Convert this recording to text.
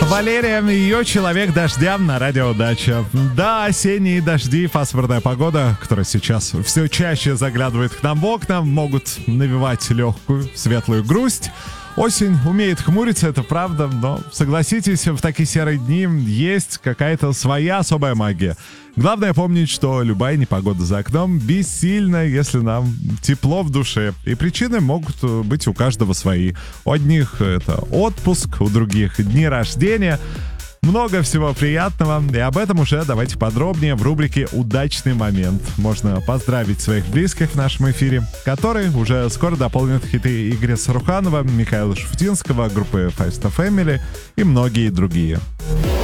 Валерия, ее человек дождя на радио Дача. Да, осенние дожди, пасмурная погода, которая сейчас все чаще заглядывает к нам в окна, могут навевать легкую светлую грусть. Осень умеет хмуриться, это правда, но, согласитесь, в такие серые дни есть какая-то своя особая магия. Главное помнить, что любая непогода за окном бессильна, если нам тепло в душе. И причины могут быть у каждого свои. У одних это отпуск, у других дни рождения. Много всего приятного, и об этом уже давайте подробнее в рубрике «Удачный момент». Можно поздравить своих близких в нашем эфире, которые уже скоро дополнят хиты Игоря Саруханова, Михаила Шуфутинского, группы Five Star Family и многие другие.